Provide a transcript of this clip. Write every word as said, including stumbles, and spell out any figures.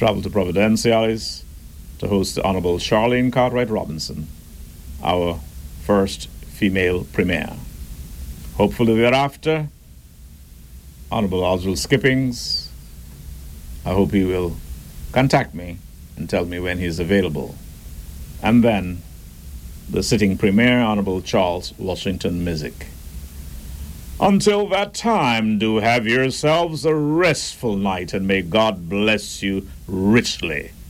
travel to Providenciales to host the Honorable Charlene Cartwright Robinson, our first female premier. Hopefully thereafter, Honorable Oswald Skippings, I hope he will contact me and tell me when he is available. And then the sitting premier, Honorable Charles Washington Mizik. Until that time, do have yourselves a restful night, and may God bless you richly.